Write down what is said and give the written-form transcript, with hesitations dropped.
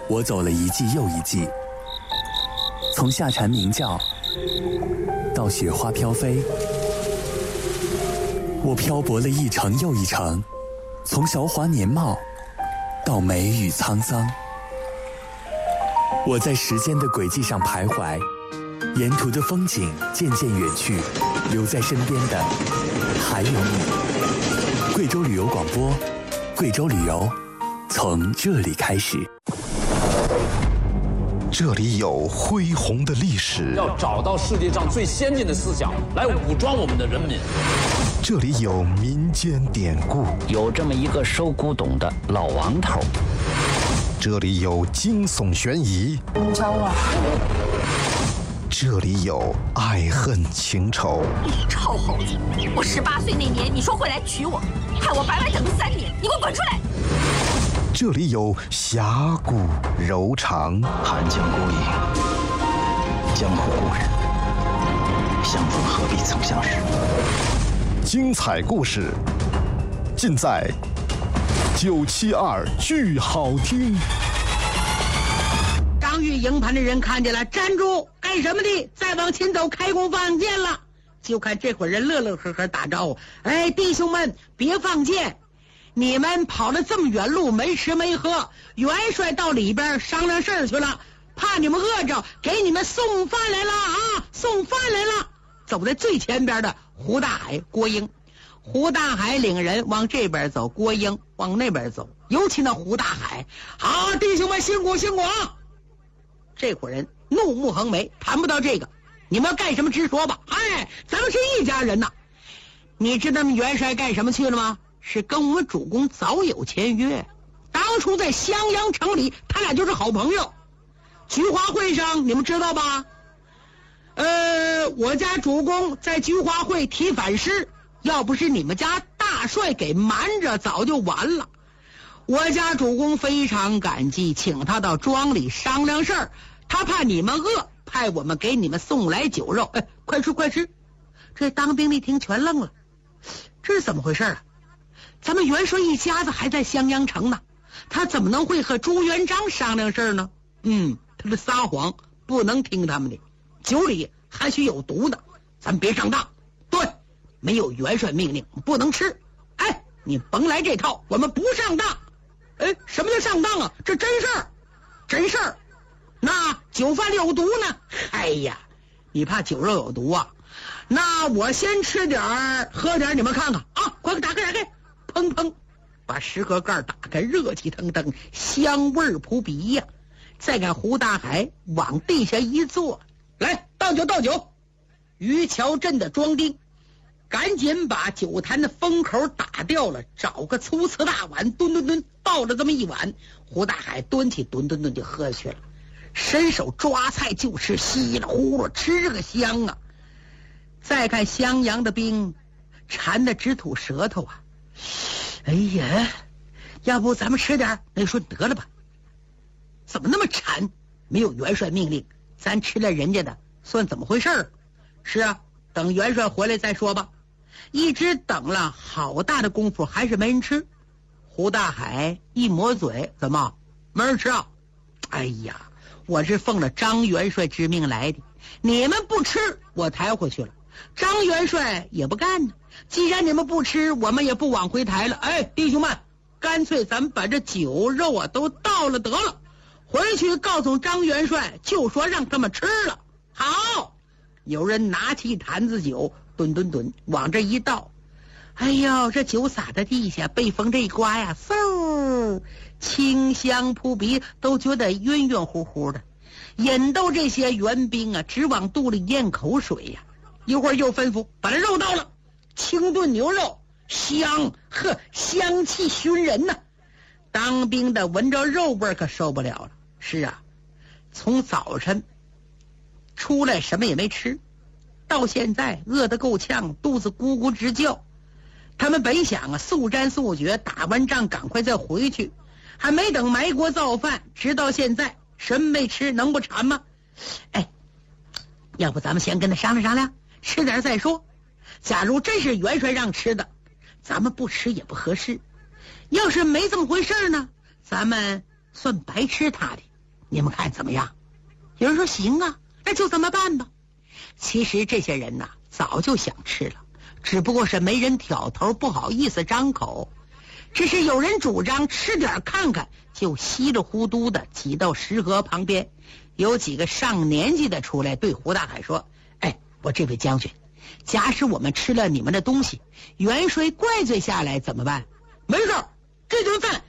我走了一季又一季，从夏蝉鸣叫到雪花飘飞，我漂泊了一程又一程，从韶华年貌到梅雨沧桑。我在时间的轨迹上徘徊，沿途的风景渐渐远去，留在身边的还有你。贵州旅游广播，贵州旅游从这里开始。 这里有恢宏的历史， 要找到世界上最先进的思想来武装我们的人民。 这里有民间典故， 有这么一个收古董的老王头。 这里有惊悚悬疑， 你找我？ 这里有爱恨情仇。 你臭猴子！我18岁那年你说会来娶我，害我白白等了3年，你给我滚出来！ 这里有侠骨柔肠， 寒江孤影，江湖故人，相逢何必曾相识。 精彩故事尽在972剧好听。 张玉营盘的人看见了，站住！干什么的？再往前走，开弓放箭了。就看这伙人乐乐呵呵打招呼：“哎，弟兄们，别放箭！你们跑了这么远路，没吃没喝，元帅到里边商量事儿去了，怕你们饿着，给你们送饭来了啊！送饭来了！”走在最前边的胡大海、郭英，胡大海领人往这边走，郭英往那边走。尤其那胡大海，好，弟兄们辛苦辛苦啊！这伙人怒目横眉，谈不到这个，你们要干什么直说吧。哎，咱们是一家人呐。你知道元帅干什么去了吗？是跟我们主公早有签约，当初在襄阳城里他俩就是好朋友。菊花会上你们知道吧？我家主公在菊花会提反诗，要不是你们家大帅给瞒着，早就完了。我家主公非常感激，请他到庄里商量事儿，他怕你们饿，派我们给你们送来酒肉。哎，快吃快吃！这当兵的一听全愣了，这是怎么回事啊？咱们元帅一家子还在襄阳城呢，他怎么能会和朱元璋商量事儿呢？他的撒谎，不能听他们的，酒里还许有毒呢，咱别上当。对，没有元帅命令不能吃。哎，你甭来这套，我们不上当。哎，什么叫上当啊？这真事儿，真事儿。那酒饭里有毒呢？哎呀，你怕酒肉有毒啊？那我先吃点儿，喝点儿，你们看看啊！快打开打开，砰砰，把食盒盖打开，热气腾腾，香味扑鼻呀！再看胡大海往地下一坐，来倒酒倒酒。于桥镇的庄丁赶紧把酒坛的封口打掉了，找个粗瓷大碗，吨吨吨倒了这么一碗。胡大海端起吨吨吨就喝去了，伸手抓菜就吃，稀里呼噜吃个香啊！再看襄阳的兵馋得直吐舌头啊！哎呀，要不咱们吃点？那说得了吧，怎么那么馋？没有元帅命令，咱吃了人家的算怎么回事？是啊，等元帅回来再说吧。一直等了好大的功夫，还是没人吃。胡大海一抹嘴，怎么没人吃啊？哎呀，我是奉了张元帅之命来的，你们不吃我抬回去了，张元帅也不干呢。既然你们不吃，我们也不往回抬了。哎，弟兄们，干脆咱们把这酒肉啊都倒了得了，回去告诉张元帅，就说让他们吃了。好，有人拿起一坛子酒，吨吨吨往这一倒，哎呦，这酒洒在地下，被风这一刮呀，嗖，清香扑鼻，都觉得晕晕乎乎的，引逗这些援兵啊直往肚里咽口水呀。一会儿又吩咐把这肉倒了，清炖牛肉，香，香气熏人呐。当兵的闻着肉味可受不了了。是啊，从早晨出来什么也没吃，到现在饿得够呛，肚子咕咕直叫。他们本想啊速战速决，打完仗赶快再回去，还没等埋锅造饭，直到现在什么没吃，能不馋吗？哎，要不咱们先跟他商量商量，吃点再说。假如真是元帅让吃的，咱们不吃也不合适。要是没这么回事呢，咱们算白吃他的。 你们看怎么样？有人说行啊，那就这么办吧。其实这些人呐，早就想吃了，只不过是没人挑头，不好意思张口。只是有人主张吃点看看，就稀里糊涂的挤到石河旁边。有几个上年纪的出来对胡大海说：哎，我这位将军，假使我们吃了你们的东西，元帅怪罪下来怎么办？没事，这顿饭